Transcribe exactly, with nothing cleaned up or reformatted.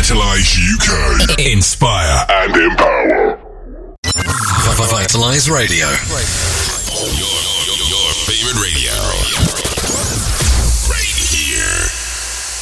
Vitalise U K. Inspire and empower. Vitalise Radio. Your, your, your favorite radio.